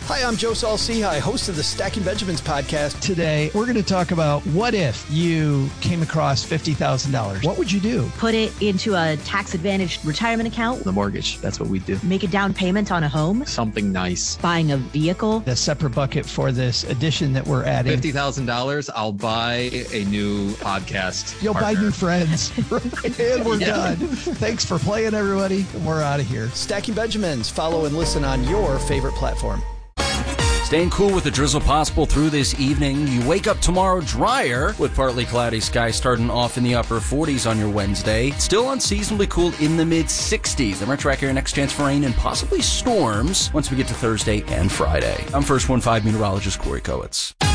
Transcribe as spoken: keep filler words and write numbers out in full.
Hi, I'm Joe Saul-Sehy, host of the Stacking Benjamins podcast. Today, we're going to talk about what if you came across fifty thousand dollars? What would you do? Put it into a tax-advantaged retirement account. The mortgage, that's what we do. Make a down payment on a home. Something nice. Buying a vehicle. A separate bucket for this edition that we're adding. fifty thousand dollars, I'll buy a new podcast You'll partner. buy new friends. And we're Yeah. done. Thanks for playing, everybody. We're out of here. Stacking Benjamins. Follow and listen on your favorite platform. Staying cool with the drizzle possible through this evening. You wake up tomorrow drier with partly cloudy skies starting off in the upper forties on your Wednesday. Still unseasonably cool in the mid sixties. The Metro Tracker next chance for rain and possibly storms once we get to Thursday and Friday. I'm First One Five meteorologist Corey Kowitz.